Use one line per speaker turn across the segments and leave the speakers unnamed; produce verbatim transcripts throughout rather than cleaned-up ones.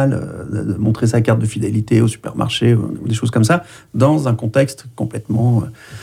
banal, euh, de montrer sa carte de fidélité au supermarché ou, ou des choses comme ça, dans un contexte complètement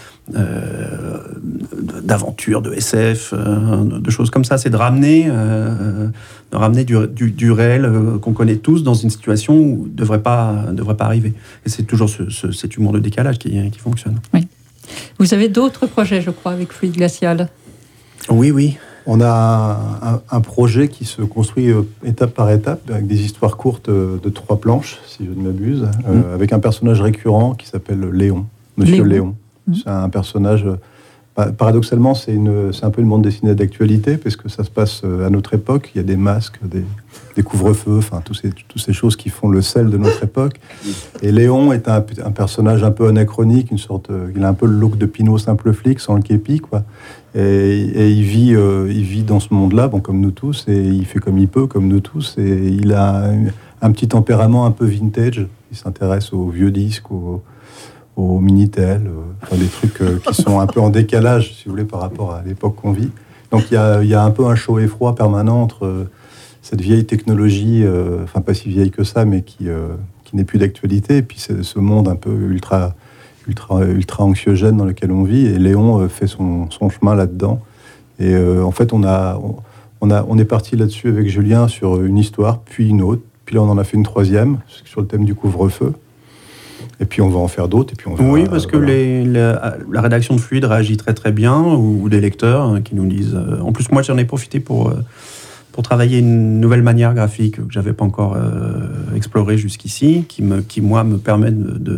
euh, d'aventure, de S F, euh, de choses comme ça. C'est de ramener, euh, de ramener du, du, du réel euh, qu'on connaît tous dans une situation où ne devrait pas, devrait pas arriver. Et c'est toujours ce, ce, cet humour de décalage qui, qui fonctionne.
Oui. Vous avez d'autres projets, je crois, avec Fluide Glacial.
Oui, oui.
On a un, un projet qui se construit euh, étape par étape, avec des histoires courtes euh, de trois planches, si je ne m'abuse, euh, mmh. avec un personnage récurrent qui s'appelle Léon, Monsieur Léon. Léon. Mmh. C'est un personnage... Euh, paradoxalement, c'est, une, c'est un peu une bande dessinée d'actualité, parce que ça se passe euh, à notre époque. Il y a des masques, des, des couvre-feux, enfin, toutes ces, toutes ces choses qui font le sel de notre époque. Et Léon est un, un personnage un peu anachronique, une sorte, euh, il a un peu le look de Pinot simple flic, sans le képi, quoi. Et, et il vit, euh, il vit dans ce monde-là, bon, comme nous tous, et il fait comme il peut, comme nous tous. Et il a un, un petit tempérament un peu vintage. Il s'intéresse aux vieux disques, aux, aux Minitel, euh, enfin, des trucs euh, qui sont un peu en décalage, si vous voulez, par rapport à l'époque qu'on vit. Donc il y a, il y a un peu un chaud et froid permanent entre euh, cette vieille technologie, euh, enfin pas si vieille que ça, mais qui, euh, qui n'est plus d'actualité, et puis c'est ce monde un peu ultra... ultra, ultra anxiogène dans lequel on vit, et Léon euh, fait son, son chemin là-dedans. Et euh, en fait, on, a, on, a, on est parti là-dessus avec Julien sur une histoire, puis une autre, puis là on en a fait une troisième, sur le thème du couvre-feu. Et puis on va en faire d'autres. Et puis on verra,
oui, parce que
voilà.
les, la, la rédaction de Fluide réagit très très bien, ou, ou des lecteurs hein, qui nous disent... Euh, en plus, moi j'en ai profité pour... Euh, pour travailler une nouvelle manière graphique que je n'avais pas encore euh, explorée jusqu'ici, qui, me, qui, moi, me permet de... de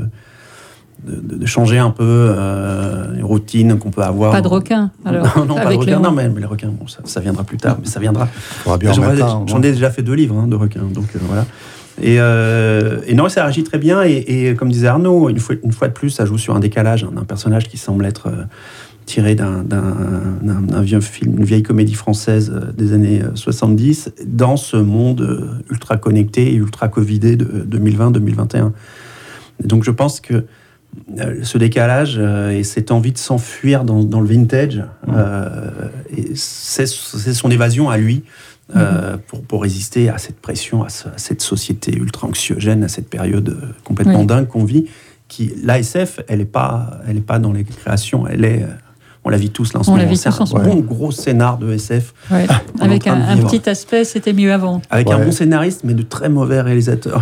De, de changer un peu euh, les routines qu'on peut avoir.
Pas de requins, alors.
Non, non pas de requins. Non, mais, mais les requins, bon, ça, ça viendra plus tard, mais ça viendra.
Bien
J'en,
matin,
j'en ai déjà fait deux livres hein, de requins, donc euh, voilà. Et, euh, et non, ça réagit très bien. Et, et comme disait Arnaud, une fois, une fois de plus, ça joue sur un décalage, hein, d'un personnage qui semble être euh, tiré d'un, d'un, d'un, d'un vieux film, une vieille comédie française euh, des années soixante-dix, dans ce monde euh, ultra connecté et ultra covidé de deux mille vingt deux mille vingt et un. Et donc je pense que ce décalage euh, et cette envie de s'enfuir dans, dans le vintage, euh, et c'est, c'est son évasion à lui euh, pour, pour résister à cette pression, à, ce, à cette société ultra anxiogène, à cette période complètement oui. dingue qu'on vit. Qui, l'A S F, elle n'est pas, elle est pas dans les créations, elle est... On la vit tous là en ce
on
moment.
C'est
un
bon
ouais. gros scénar de S F.
Ouais. Avec un, un petit aspect, c'était mieux avant.
Avec
ouais.
un bon scénariste, mais de très mauvais réalisateurs.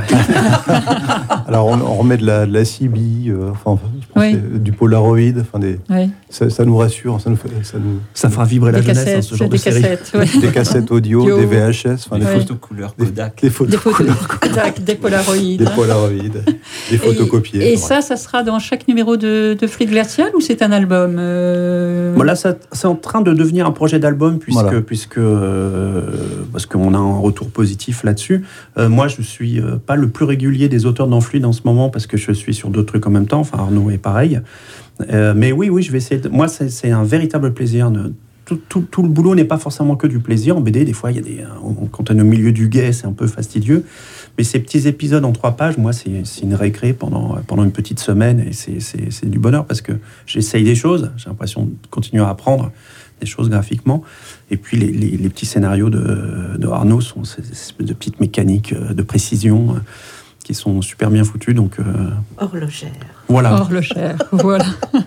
Alors on, on remet de la, de la C B, euh, enfin, je pense
oui.
du Polaroid, enfin des,
oui.
ça, ça nous rassure, ça nous fait, ça nous,
ça fera vibrer la
des
jeunesse,
cassettes,
hein, ce genre
des
de série.
Cassettes, ouais.
Des cassettes audio, Yo. Des V H S,
des
ouais.
photos couleurs Kodak,
des, des photos,
des photos
couleurs
Kodak, des Polaroids,
des Polaroid, des photocopiés.
Et, et ça, ça sera dans chaque numéro de, de Fluide Glacial ou c'est un album euh...
Bon, là, ça, c'est en train de devenir un projet d'album puisque,
voilà.
puisque euh, parce qu'on a un retour positif là-dessus. Euh, moi, je suis euh, pas le plus régulier des auteurs dans Fluide en ce moment parce que je suis sur d'autres trucs en même temps. Enfin, Arnaud est pareil. Euh, mais oui, oui, je vais essayer. De... Moi, c'est, c'est un véritable plaisir. De... Tout, tout, tout le boulot n'est pas forcément que du plaisir. En B D, des fois, il y a des. Quand on est au milieu du guet, c'est un peu fastidieux. Mais ces petits épisodes en trois pages, moi, c'est, c'est une récré pendant, pendant une petite semaine et c'est, c'est, c'est du bonheur parce que j'essaye des choses. J'ai l'impression de continuer à apprendre des choses graphiquement. Et puis, les, les, les petits scénarios de, de Arnaud sont ces espèces de petites mécaniques de précision qui sont super bien foutues. Donc, euh...
horlogère.
Voilà.
Horlogère, voilà.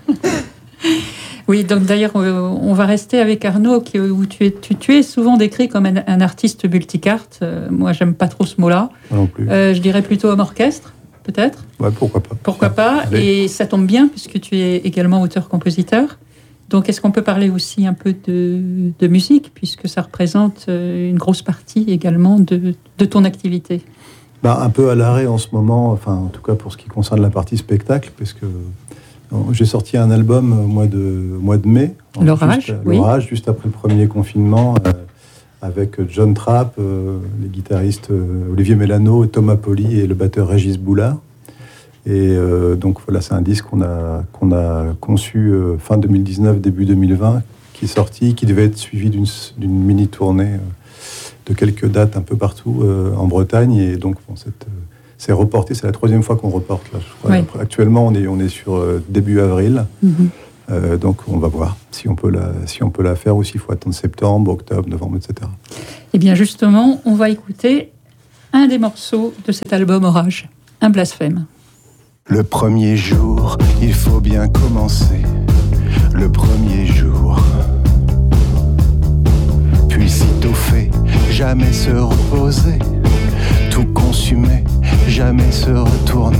Oui, donc d'ailleurs, on va rester avec Arnaud, qui, où tu es, tu, tu es souvent décrit comme un, un artiste multicarte. Euh, moi, j'aime pas trop ce mot-là.
Non plus.
Euh, je dirais plutôt homme orchestre, peut-être.
Ouais, pourquoi pas.
Pourquoi pas.
Allez.
Et ça tombe bien, puisque tu es également auteur-compositeur. Donc, est-ce qu'on peut parler aussi un peu de, de musique, puisque ça représente une grosse partie également de, de ton activité ?
Ben, un peu à l'arrêt en ce moment, enfin, en tout cas pour ce qui concerne la partie spectacle, parce que j'ai sorti un album au mois de, mois de mai.
L'orage,
juste,
oui.
L'orage, juste après le premier confinement, euh, avec John Trapp, euh, les guitaristes euh, Olivier Mélano, Thomas Poli et le batteur Régis Boulard. Et euh, donc voilà, c'est un disque qu'on a, qu'on a conçu euh, fin deux mille dix-neuf, début deux mille vingt, qui est sorti, qui devait être suivi d'une, d'une mini-tournée euh, de quelques dates un peu partout euh, en Bretagne. Et donc bon, cette, euh, c'est reporté, c'est la troisième fois qu'on reporte. Là, je crois.
Oui.
Actuellement, on est, on est sur euh, début avril. Mm-hmm. Euh, donc on va voir si on peut la, si on peut la faire ou s'il faut attendre septembre, octobre, novembre, et cetera.
Eh bien justement, on va écouter un des morceaux de cet album Orage, un blasphème.
Le premier jour, il faut bien commencer. Le premier jour. Puis sitôt fait, jamais se reposer. Tout consumé, jamais se retourner.